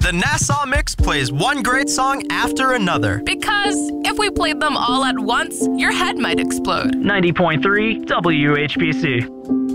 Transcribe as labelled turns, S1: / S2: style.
S1: The Nassau Mix plays one great song after another.
S2: Because if we played them all at once, your head might explode.
S3: 90.3 WHPC.